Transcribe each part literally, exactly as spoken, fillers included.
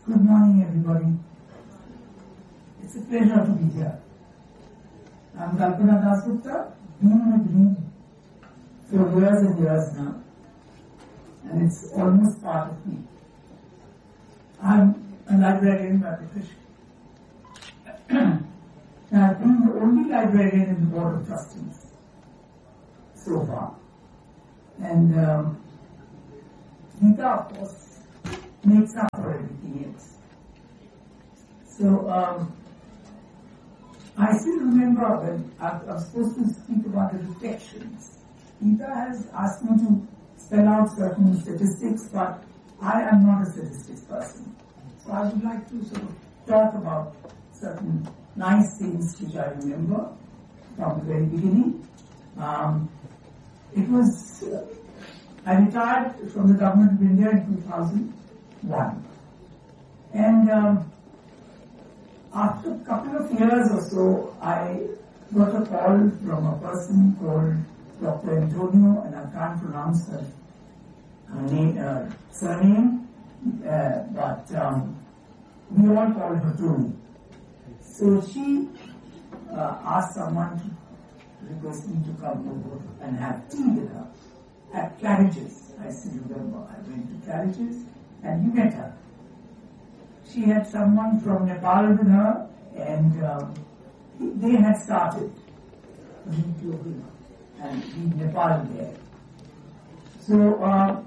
Good morning, everybody. It's a pleasure to be here. I'm Kalpana Dasgupta, been with Reed for years and years now, and it's almost part of me. I'm a librarian by profession. I've been the only librarian in the Board of Trustees so far. And um, Gita, of course, makes up for everything else. So, um, I still remember when I was supposed to speak about the reflections. Gita has asked me to spell out certain statistics, but I am not a statistics person. So I would like to sort of talk about certain nice things which I remember from the very beginning. Um, it was, uh, I retired from the Government of India in two thousand one. And um, after a couple of years or so, I got a call from a person called Doctor Antonio, and I can't pronounce her, her name, uh, surname, uh, but um, we all call her Tony. So she uh, asked someone to request me to come over and have tea with her at Claridge's. I still remember. I went to Claridge's and we met her. She had someone from Nepal with her, and um, they had started Reed Global and Reed Nepal there. So uh,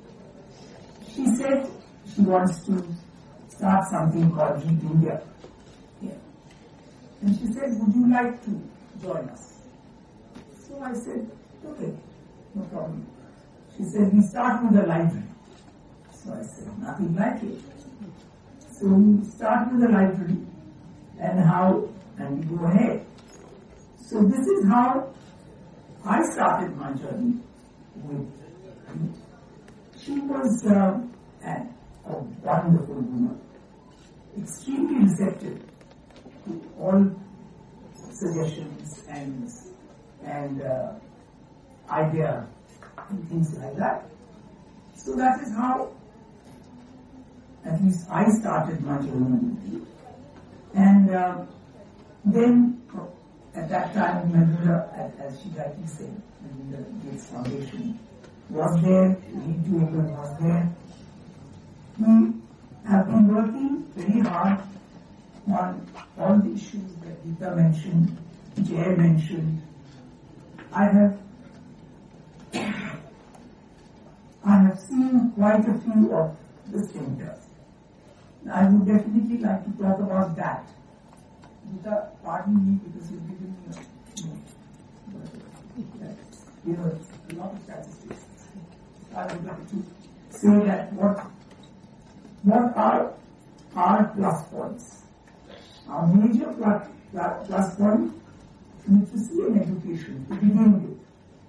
she said she wants to start something called Reed India. Yeah. And she said, would you like to join us? So I said, okay, no problem. She said, we start with the library. So I said, nothing like it. So we start with the library and how, and we go ahead. So this is how I started my journey with Reed. She was uh, an, a wonderful woman, extremely receptive to all suggestions and, and uh, idea and things like that. So that is how at least I started my journey with Reed. And uh, then, at that time, Melinda, as she rightly said, Melinda Gates Foundation was there, Reed Global was there. We have been working very hard on all the issues that Gita mentioned, Jay mentioned. I have I have seen quite a few of the centers. I would definitely like to talk about that. Gita, pardon me because you've given me a note. But, uh, you know, it's a lot of statistics. I would like to say that what, what are our plus points? Our major plus, plus point, literacy and education to begin with.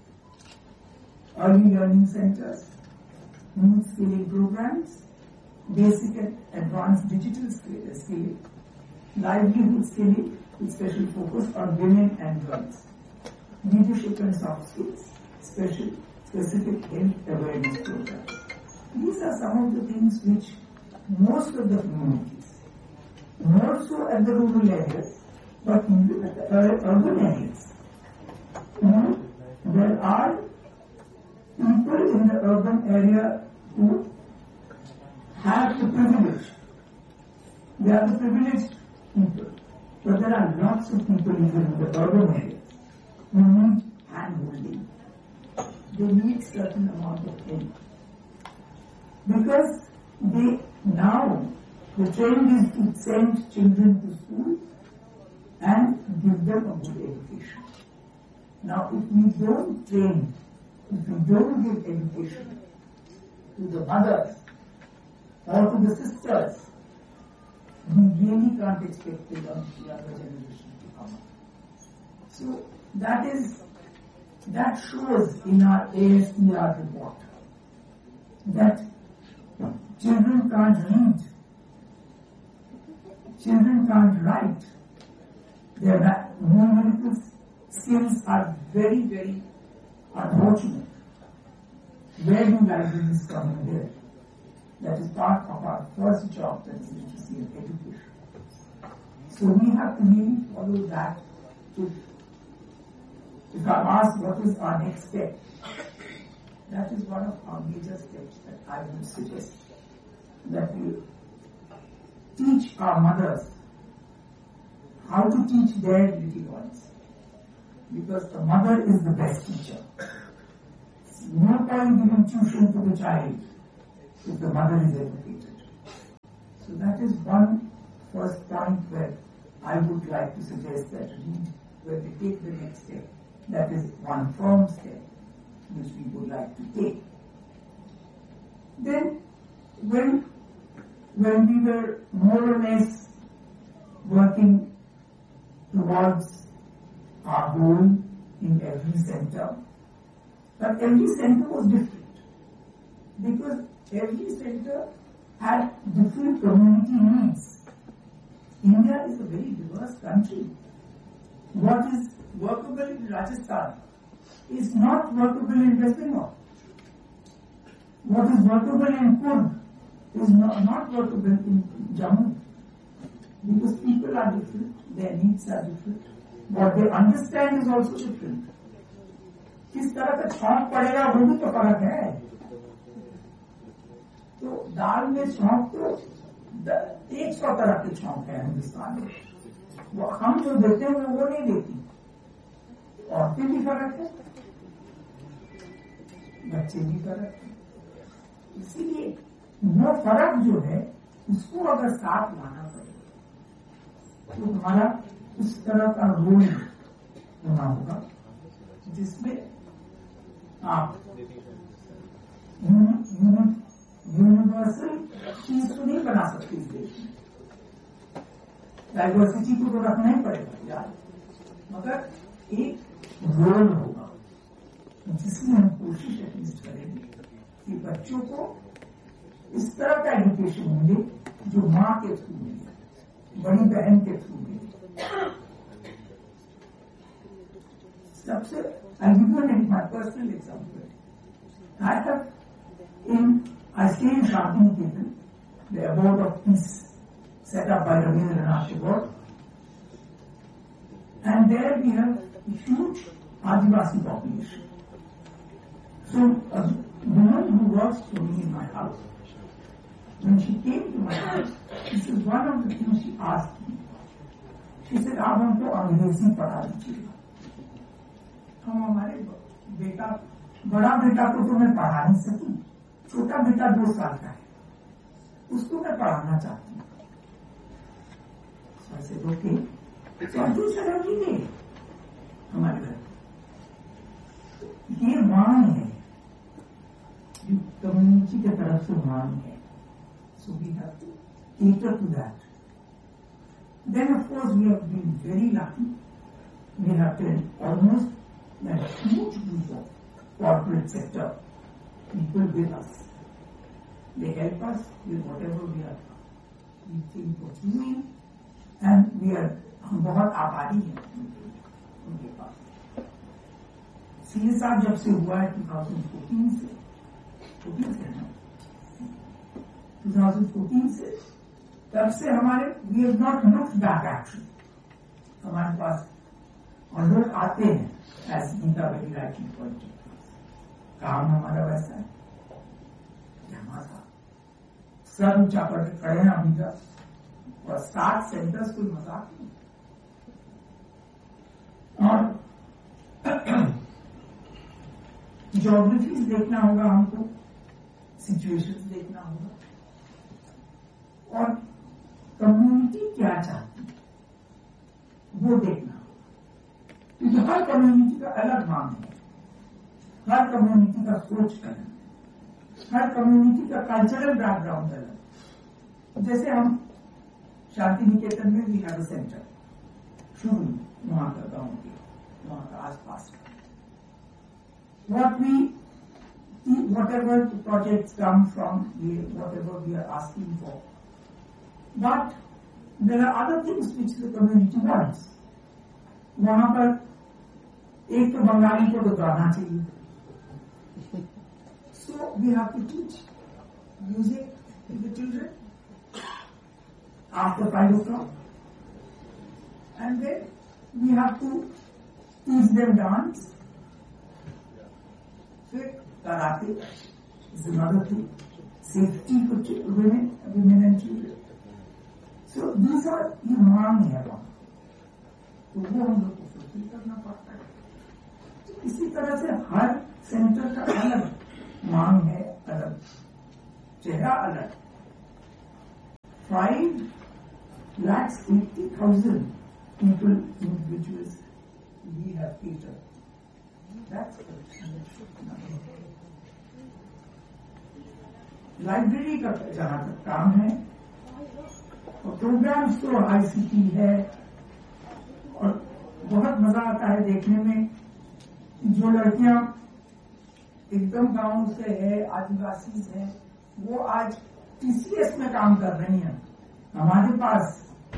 Early learning centers, youth skilling programs, basic and advanced digital skilling, livelihood skilling with special focus on women and girls, leadership and soft skills, special specific health awareness programs. These are some of the things which most of the communities, more so at the rural areas, but even at the urban areas, you know, there are people in the urban area who have the privilege. They are the privileged people. But there are lots of people even in the urban areas who need hand-holding. They need certain amount of help. Because they now, the trend is to send children to school and give them a good education. Now, if we don't train, if we don't give education to the mothers or to the sisters, we really can't expect the young, younger generation to come up. So that is, that shows in our A S P R report that children can't read, children can't write, their numerical skills are very, very unfortunate. Where do libraries come in there? That is part of our first job, that is literacy and education. So we have to really follow that. If, if I'm asked what is our next step, that is one of our major steps that I would suggest. That we teach our mothers how to teach their little ones. Because the mother is the best teacher. No point giving tuition to the child if the mother is educated. So that is one first point where I would like to suggest that where we take the next step. That is one firm step which we would like to take. Then when, when we were more or less working towards our goal in every center, but every center was different because every center had different community needs. India is a very diverse country. What is workable in Rajasthan is not workable in West Bengal. What is workable in Kurd is not, not workable in Jammu. Because people are different, their needs are different. What they understand is also different. किस तरह का छौंक पड़ेगा वो भी तो फर्क है. तो दाल में छौंक तो एक सौ तरह के छौंक है हिंदुस्तान में. वो हम जो देते हैं वो नहीं देती. औरतें भी फर्क है, बच्चे भी फर्क है. इसीलिए वो फर्क जो है उसको अगर साथ लाना पड़ेगा तो हमारा उस तरह का रोल होना होगा जिसमें आप यूनिवर्सल चीज को नहीं बना सकते इस देश में. डाइवर्सिटी को तो रखना ही पड़ेगा यार, मगर एक रोल होगा जिसमें हम कोशिश एटलीस्ट करेंगे कि बच्चों को इस तरह का एजुकेशन मिले जो माँ के थ्रू मिले, बड़ी बहन के थ्रू मिले. सबसे I'll give you an, my personal example. I have in, I stay in Shantiniketan, the abode of peace set up by Rabindranath Tagore, and there we have a huge Adivasi population. So a woman who works for me in my house, when she came to my house, this is one of the things she asked me. She said, आप हमको अंग्रेजी पढ़ा दीजिएगा. हम हमारे बेटा, बड़ा बेटा को तो मैं पढ़ा नहीं सकी, छोटा बेटा दो साल का है, उसको मैं पढ़ाना चाहती हूँ. ऐसे ओके, तो दूसरा रवि ने हमारे घर ये मांग है, जो कम्युनिटी की तरफ से मांग है. So we have to cater to that. Then of course we have been very lucky. We have been almost a huge group of corporate sector people with us. They help us with whatever we are we think of doing, and we are हम बहुत आभारी हैं उनके पास. CA साहब जब से हुआ है ट्वेंटी फोर्टीन से फोर्टीन से ना ट्वेंटी फोर्टीन से तब से हमारे we have not looked back actually. हमारे पास और लोग आते हैं as Gita very rightly pointed. काम हमारा वैसा है कि हमारा सर ऊंचा करके खड़े हैं अभी तक, और सात सेंटर्स कोई मजाक नहीं. और ज्योग्राफीज देखना होगा हमको, सिचुएशंस देखना होगा, और कम्युनिटी क्या चाहती है वो देखना होगा. क्योंकि हर कम्युनिटी का अलग मांग है, हर कम्युनिटी का सोच अलग है, हर कम्युनिटी का कल्चरल बैकग्राउंड अलग. जैसे हम शांति निकेतन में भी हैव अ सेंटर शुरू वहां का गांव के वहां का आसपास का. What we, whatever the projects come from, we, whatever we are asking for. But there are other things which the community wants. वहां पर एक तो बंगाली को तो गाना चाहिए. So we have to teach music with the children after five o'clock. And then we have to teach them dance. Fit, karate is another thing. Safety for women, women and children. So these are ये मांग है वहाँ, तो वो हम लोग को fulfil करना पड़ता है. तो इसी तरह से हर सेंटर का अलग मांग है, अलग चेहरा अलग. Five lakhs eighty thousand people, individuals we have catered. That's the library का जहाँ तक काम है, और प्रोग्राम्स तो आईसीटी है, और बहुत मजा आता है देखने में जो लड़कियां एकदम गांव से है, आदिवासी है, वो आज टीसीएस में काम कर रही हैं हमारे पास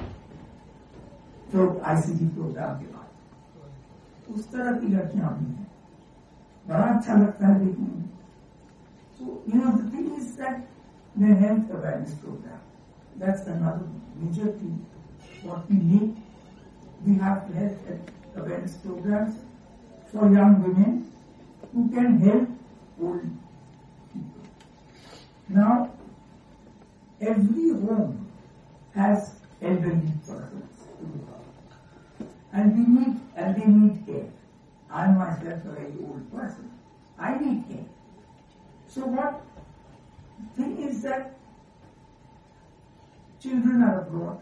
जो आईसीटी प्रोग्राम के बाद. उस तरह की लड़कियां भी हैं, बड़ा अच्छा लगता है देखने में. So, you know, the thing is that the health awareness program, that's another major thing. What we need, we have health awareness programs for young women who can help old people. Now, every home has elderly persons to look after. And we need, and they need care. I myself a very old person. I need care. So what the thing is that children are abroad.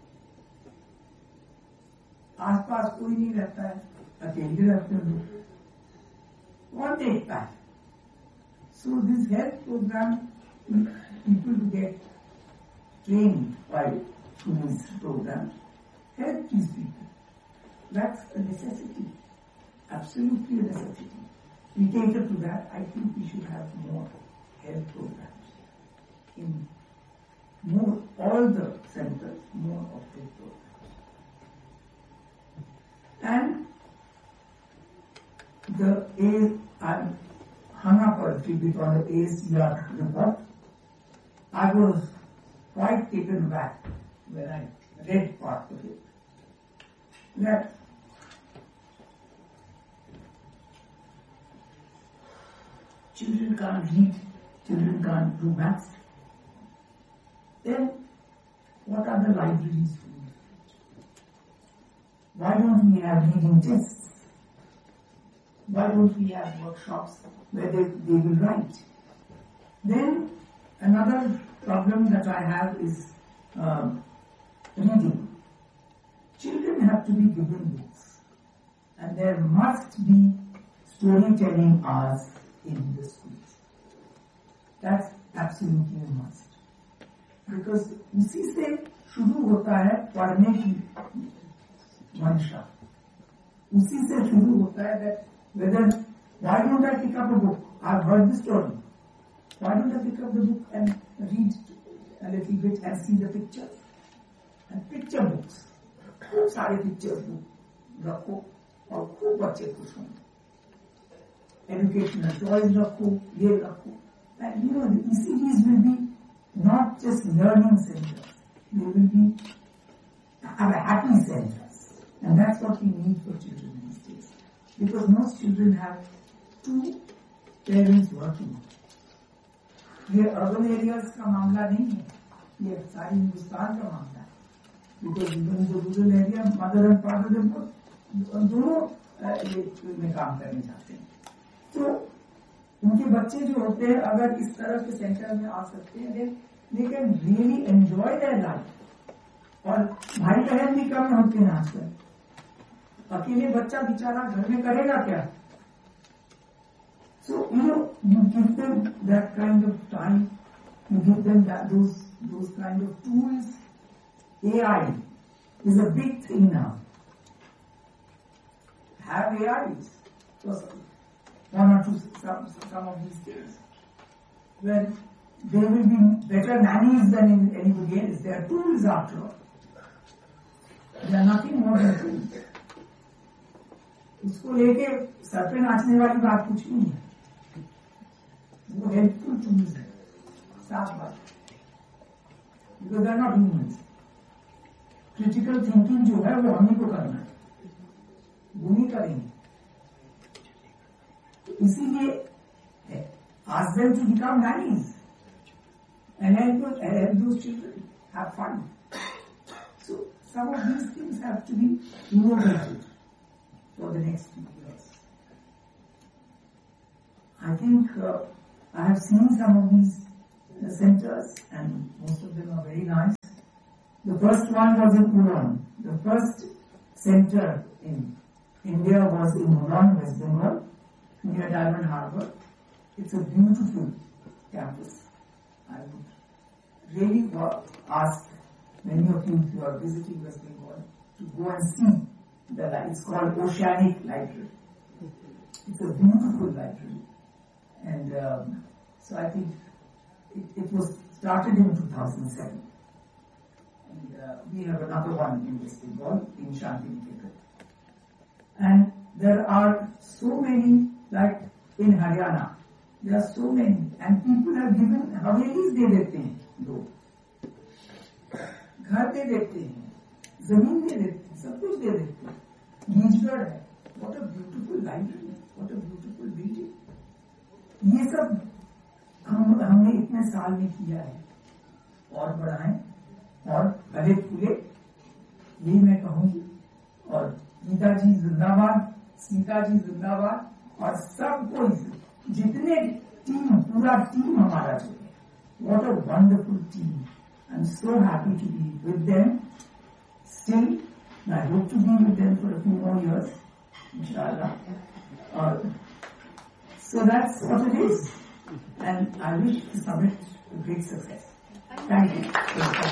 आसपास कोई नहीं रहता है, अकेले रहते हैं लोग, कौन देखता है? So this health program, people to get trained by these programs, help these people. That's a necessity, absolutely a necessity. We cater to that. I think we should have more health programs in more, all the centers, more of health programs. And the A, I'm hung up a little bit on the A C R report. I was quite taken back when I read part of it. That children can't read, children can't do maths. Then what are the libraries for? Why don't we have reading tests? Why don't we have workshops where they, they will write? Then another problem that I have is um, reading. Children have to be given books, and there must be storytelling hours in the schools. That's absolutely a must. Because उसी से शुरू होता है पढ़ने की मंशा. उसी से शुरू होता है that whether, why don't I pick up a book? I've heard the story. Why don't I pick up the book and read a little bit and see the pictures? And picture books. खूब सारे pictures book रखो और खूब बच्चे खुश होंगे. Educational toys रखो, ये रखो. And you know, the E C Ds will be not just learning centers. They will be have a happy centers. And that's what we need for children these days. Because most children have two parents working. ये urban areas का मामला नहीं है. ये सारी हिंदुस्तान का मामला है. Because even in the rural area, mother and father, they both दोनों में काम करने जाते हैं. तो उनके बच्चे जो होते हैं अगर इस तरह के सेंटर में आ सकते हैं, they can really enjoy their life. और भाई बहन भी कम होते हैं आजकल. अकेले बच्चा बेचारा घर में करेगा क्या? So you know, you give them that kind of time, you give them that those those kind of tools. A I is a big thing now. Have A Is. So one or two some, some of these things. Well, they will be better nannies than anybody else. They are tools after all. They are nothing more than tools. उसको लेके sir पे नाचने वाली बात कुछ नहीं है. वो हेल्पफुल टूल्स है, साफ बात. because they are not humans. Critical thinking जो है वो हमने को करना है, वो नहीं करेंगे. इसीलिए ask them to become nannies and help, help those children have fun. So some of these things have to be innovated for the next few years. I think uh, I have seen some of these uh, centers, and most of them are very nice. The first one was in Ulan. The first center in India was in Ulan, West Bengal, near Diamond Harbour. It's a beautiful campus. I would really ask many of you, if you are visiting West Bengal, to go and see the library. It's called Oceanic Library. It's a beautiful library. And um, so I think it, it was started in two thousand seven. And uh, we have another one in West Bengal, in Shantiniketan. And there are so many, like in Haryana, there are so many. And people have given, Havelis de dete hain, log. घर दे देते हैं, जमीन दे देते हैं, सब कुछ दे देते हैं. नीचगढ़ है, what a beautiful library, what a beautiful building. ये सब हम हमने इतने साल में किया है, और बढ़ाएं और फले फूले, यही मैं कहूंगी. और गीता जी जिंदाबाद, सीता जी जिंदाबाद, और सबको जितने टीम, पूरा टीम हमारा जो है, what a wonderful team. I'm so happy to be with them still, and I hope to be with them for a few more years, inshallah. Uh, so that's what it is, and I wish the summit a great success. Thank you.